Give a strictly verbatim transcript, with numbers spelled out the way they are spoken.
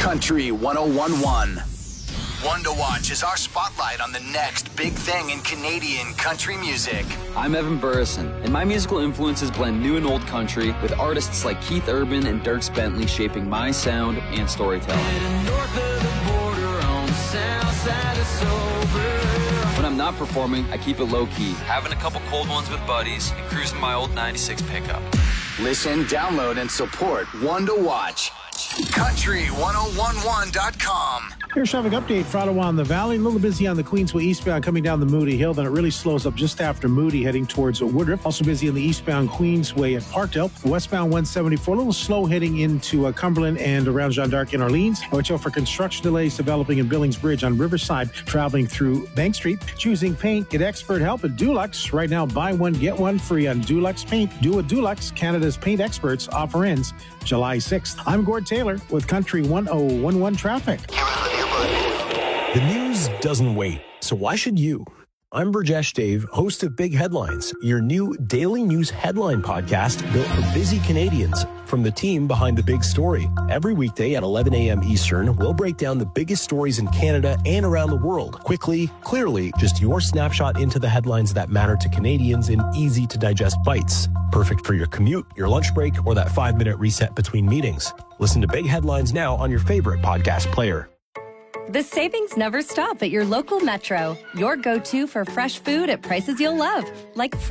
Country one oh one point one. One to Watch is our spotlight on the next big thing in Canadian country music. I'm Evan Burrison, and my musical influences blend new and old country with artists like Keith Urban and Dierks Bentley shaping my sound and storytelling. When I'm not performing, I keep it low-key, having a couple cold ones with buddies and cruising my old ninety-six pickup. Listen, download, and support One to Watch. country one oh one one dot com. Here's traffic update for Ottawa on the Valley. A little busy on the Queensway eastbound coming down the Moody Hill. Then it really slows up just after Moody heading towards Woodruff. Also busy on the eastbound Queensway at Parkdale. Westbound one seventy-four, a little slow heading into uh, Cumberland and around Jeanne d'Arc in Orleans. Watch out for construction delays developing in Billings Bridge on Riverside, traveling through Bank Street. Choosing paint, get expert help at Dulux. Right now, buy one, get one free on Dulux Paint. Do a Dulux, Canada's paint experts. Offer ends July sixth. I'm Gord Taylor with Country one oh one one Traffic. The news doesn't wait, so why should you? I'm Burjesh Dave, host of Big Headlines, your new daily news headline podcast built for busy Canadians. From the team behind The Big Story. Every weekday at eleven a.m. Eastern, we'll break down the biggest stories in Canada and around the world. Quickly, clearly, just your snapshot into the headlines that matter to Canadians in easy-to-digest bites. Perfect for your commute, your lunch break, or that five-minute reset between meetings. Listen to Big Headlines now on your favorite podcast player. The savings never stop at your local Metro. Your go-to for fresh food at prices you'll love, like